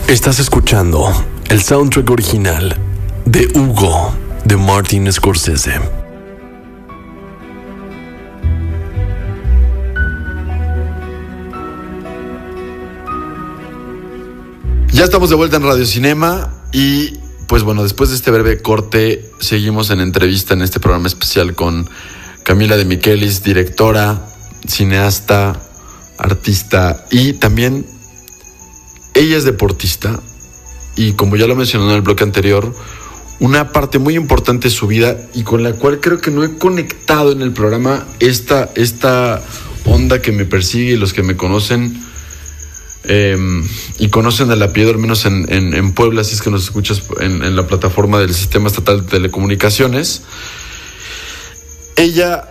Estás escuchando el soundtrack original de Hugo, de Martin Scorsese. Ya estamos de vuelta en Radio Cinema y pues bueno, después de este breve corte seguimos en entrevista en este programa especial con Camila de Michelis, directora, cineasta, artista y también ella es deportista y como ya lo mencioné en el bloque anterior, una parte muy importante de su vida y con la cual creo que no he conectado en el programa esta onda que me persigue y los que me conocen y conocen el apellido, al menos en Puebla, si es que nos escuchas en la plataforma del Sistema Estatal de Telecomunicaciones. Ella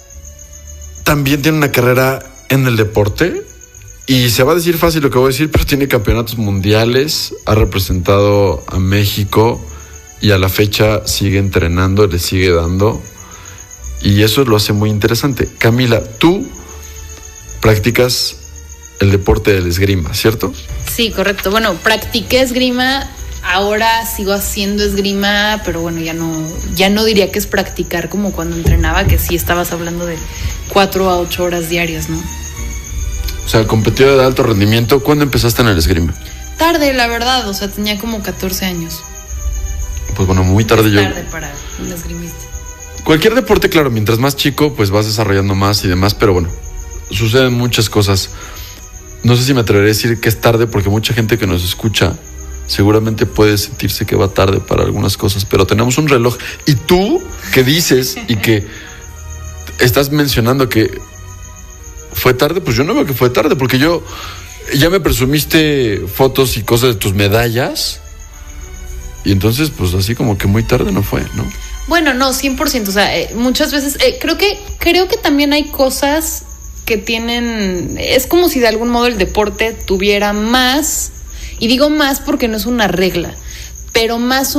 también tiene una carrera en el deporte y se va a decir fácil lo que voy a decir, pero tiene campeonatos mundiales, ha representado a México y a la fecha sigue entrenando, le sigue dando y eso lo hace muy interesante. Camila, tú practicas el deporte del esgrima, ¿cierto? Sí, correcto. Bueno, practiqué esgrima, ahora sigo haciendo esgrima, pero bueno, ya no diría que es practicar como cuando entrenaba, que sí estabas hablando de 4 a 8 horas diarias, ¿no? O sea, competidora de alto rendimiento. ¿Cuándo empezaste en el esgrima? Tarde, la verdad, o sea, tenía como 14 años. Pues bueno, muy tarde. Tarde para un esgrimista. Cualquier deporte, claro, mientras más chico, pues vas desarrollando más y demás, pero bueno, suceden muchas cosas. No sé si me atreveré a decir que es tarde porque mucha gente que nos escucha seguramente puede sentirse que va tarde para algunas cosas, pero tenemos un reloj. Y tú, que dices y que estás mencionando que fue tarde, pues yo no veo que fue tarde, porque ya me presumiste fotos y cosas de tus medallas y entonces pues así como que muy tarde no fue, ¿no? Bueno, no, 100%, o sea, muchas veces creo que también hay cosas que tienen, es como si de algún modo el deporte tuviera más, y digo más porque no es una regla, pero más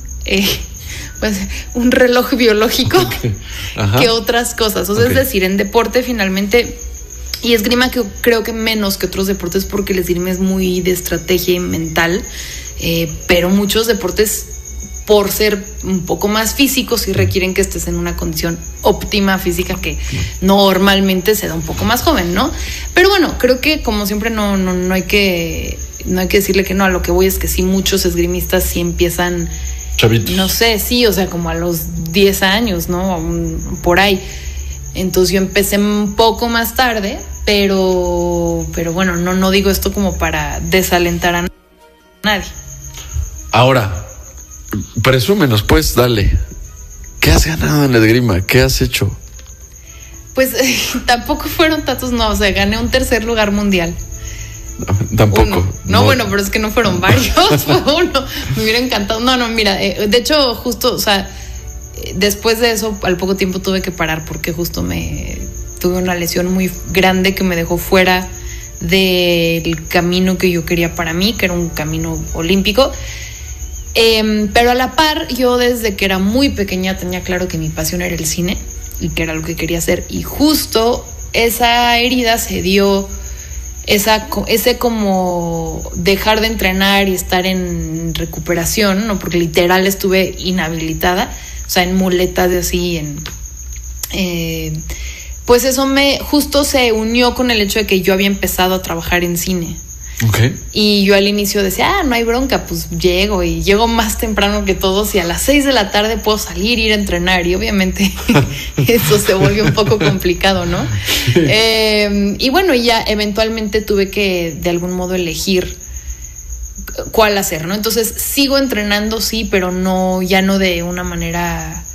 pues, un reloj biológico que otras cosas. O sea, es decir, en deporte finalmente, y esgrima que creo que menos que otros deportes porque el esgrima es muy de estrategia y mental, pero muchos deportes, por ser un poco más físicos, sí requieren que estés en una condición óptima física que normalmente se da un poco más joven, ¿no? Pero bueno, creo que como siempre no hay que decirle que no. A lo que voy es que sí, muchos esgrimistas sí empiezan chavitos. No sé, sí, o sea, como a los 10 años, ¿no? Por ahí. Entonces yo empecé un poco más tarde, pero bueno, no digo esto como para desalentar a nadie. Ahora, presúmenos, pues, dale. ¿Qué has ganado en la esgrima? ¿Qué has hecho? Pues tampoco fueron tantos, no, o sea, gané un 3er lugar mundial. Tampoco. No, bueno, pero es que no fueron varios, fue uno. Me hubiera encantado. No, mira, de hecho, justo, o sea, después de eso, al poco tiempo tuve que parar porque justo tuve una lesión muy grande que me dejó fuera del camino que yo quería para mí, que era un camino olímpico. Pero a la par, yo desde que era muy pequeña tenía claro que mi pasión era el cine y que era lo que quería hacer. Y justo esa herida se dio, ese como dejar de entrenar y estar en recuperación, ¿no? Porque literal estuve inhabilitada, o sea, en muletas de así, pues eso justo se unió con el hecho de que yo había empezado a trabajar en cine. Okay. Y yo al inicio decía, no hay bronca, pues llego más temprano que todos y a las 6 de la tarde puedo salir, ir a entrenar, y obviamente eso se volvió un poco complicado, ¿no? Y bueno, ya eventualmente tuve que de algún modo elegir cuál hacer, ¿no? Entonces sigo entrenando, sí, pero ya no de una manera